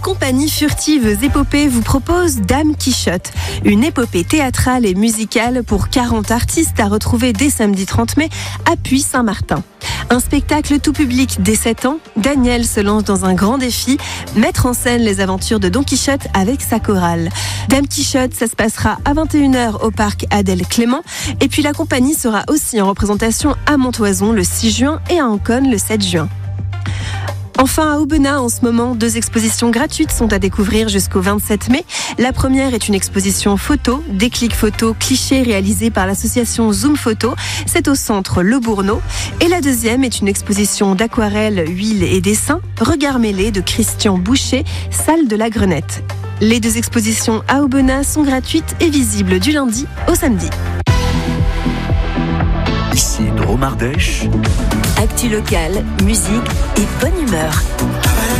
compagnie Furtives Épopées vous propose Dame Quichotte, une épopée théâtrale et musicale pour 40 artistes à retrouver dès samedi 30 mai à Puy-Saint-Martin. Un spectacle tout public dès 7 ans, Daniel se lance dans un grand défi, mettre en scène les aventures de Don Quichotte avec sa chorale. Dame Quichotte, ça se passera à 21h au parc Adèle Clément. Et puis la compagnie sera aussi en représentation à Montoison le 6 juin et à Ancône le 7 juin. Enfin, à Aubenas, en ce moment, 2 expositions gratuites sont à découvrir jusqu'au 27 mai. La première est une exposition photo, déclic photo, clichés réalisés par l'association Zoom Photo. C'est au centre Le Bourneau. Et la deuxième est une exposition d'aquarelles, huiles et dessins, Regards mêlés de Christian Boucher, salle de la Grenette. Les 2 expositions à Aubenas sont gratuites et visibles du lundi au samedi. Ici Drôme Ardèche. Actu locale, musique et bonne humeur.